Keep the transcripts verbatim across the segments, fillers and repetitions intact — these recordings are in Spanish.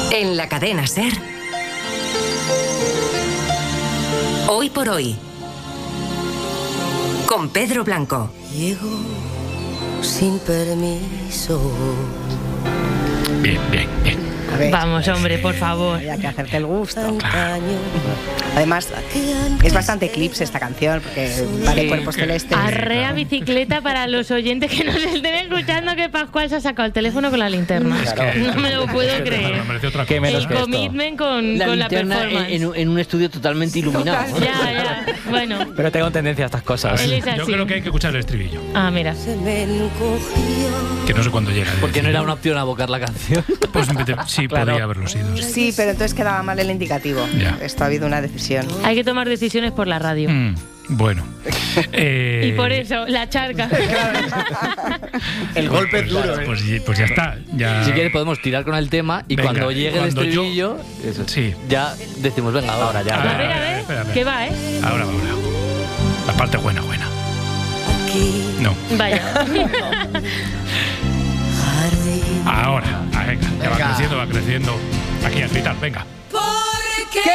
En la cadena SER. Hoy por hoy. Con Pedro Blanco. Llego sin permiso. Bien, bien, bien. Ver, Vamos, hombre, por favor. Hay que hacerte el gusto. Claro. Además, es bastante eclipse esta canción, porque va de cuerpos celestes. Arrea bicicleta para los oyentes que nos estén escuchando, que Pascual se ha sacado el teléfono con la linterna. Claro. No me lo puedo Es que creer. merece otra ¿Qué cosa. menos El que esto? commitment con La con la linterna performance. en, en, en un estudio totalmente iluminado. ¿no? Ya, ya. Bueno, Pero tengo tendencia a estas cosas. él es Yo así. creo que hay que escuchar el estribillo, Ah, mira. Se me encogió. que no sé cuándo llega. Porque no era una opción abocar la canción. Pues sí, Claro. podría haberlo sido. Sí. Sí, pero entonces quedaba mal el indicativo. Ya. Esto ha habido una decisión. Hay que tomar decisiones por la radio. Mm, bueno. Eh, Y por eso, la charca. El golpe pues, duro. Pues, pues, pues ya está. Ya... Si quieres podemos tirar con el tema y Venga, cuando llegue cuando el estribillo, eso, Sí. ya decimos, venga, ahora ya. Ah, A ver, a ver. espera, espera. ¿Qué va, eh? Ahora, ahora. La parte buena, buena. Aquí, No. Vaya. jardín. Ahora. Ah, venga, ya va Venga. creciendo, va creciendo. Aquí a gritar, venga. Porque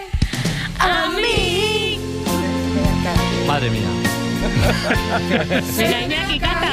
A mí. Madre mía. Venga, Iñaki, canta.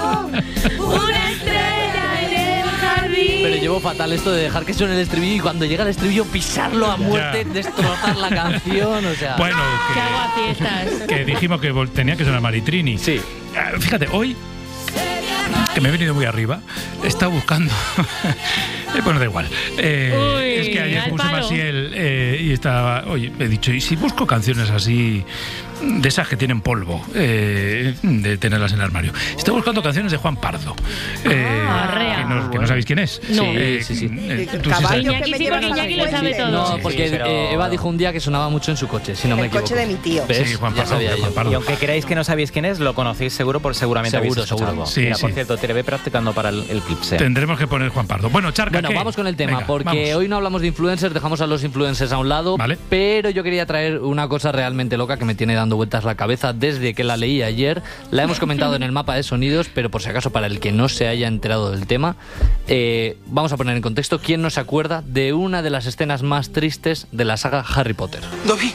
Una estrella en el jardín. Pero llevo fatal esto de dejar que suene el estribillo y cuando llega el estribillo pisarlo a muerte, Ya. destrozar la canción, o sea. Bueno, ¿Qué hago a fiestas? que, que dijimos que vol- tenía que sonar Maritrini. Sí. Ah, Fíjate, hoy, que me he venido muy arriba, he estado buscando. Eh, bueno, da igual. Eh, Uy, es que ayer al puse palo. Maciel eh, y estaba. Oye, he dicho, ¿y si busco canciones así, de esas que tienen polvo, eh, de tenerlas en el armario? Estoy buscando canciones de Juan Pardo. Eh, Ah, arrea. que, no, que no sabéis quién es. No. Eh, Sí, sí, sí. eh, tú sí Caballo sabes. Iñaki que me sí, llevas porque a la Iñaki lo sabe fuente. todo. No, Sí, porque sí, pero- eh, Eva dijo un día que sonaba mucho en su coche, si no En me el coche equivoco. de mi tío. ¿Ves? Sí, Juan Ya Pardo, sabía Juan yo. Pardo. Y aunque creáis que no sabéis quién es, lo conocéis seguro, por seguramente habéis Seguro, escuchado seguro. algo. Sí, Mira, sí. por cierto, te ve practicando para el, el Eclipse. Tendremos que poner Juan Pardo. Bueno, Charca, Bueno, ¿qué? vamos con el tema, Venga, porque vamos. hoy no hablamos de influencers, dejamos a los influencers a un lado, Vale. pero yo quería traer una cosa realmente loca que me tiene dando vueltas la cabeza desde que la leí ayer. La hemos comentado en el mapa de sonidos, pero por si acaso para el que no se haya enterado del tema, eh, vamos a poner en contexto quién no se acuerda de una de las escenas más tristes de la saga Harry Potter. Dobby,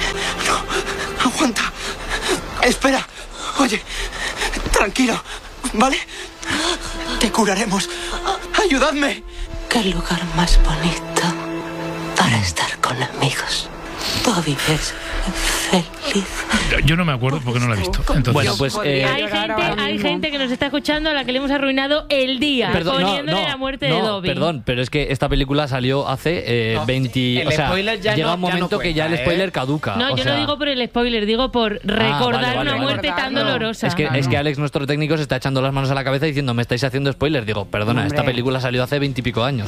no, aguanta. Espera, oye, tranquilo, ¿vale? Te curaremos. Ayudadme. qué lugar más bonito para estar con amigos. Dobby es feliz. Yo no me acuerdo porque no la he visto. Entonces, Bueno, pues... eh, Hay gente, hay gente que nos está escuchando a la que le hemos arruinado el día Perdón, no, poniéndole no, la muerte no, de Dobby. Perdón, pero es que esta película salió hace eh, No, veinte... el o sea, spoiler ya llega no- un ya no momento que ya el cuenta, spoiler ¿eh? caduca. No, o yo sea, no digo por el spoiler, digo por recordar vale, vale, una vale. muerte tan Recordarlo. dolorosa. Es que, es que Alex, nuestro técnico, se está echando las manos a la cabeza diciendo, me estáis haciendo spoiler. Digo, perdona, Hombre. esta película salió hace veintipico años.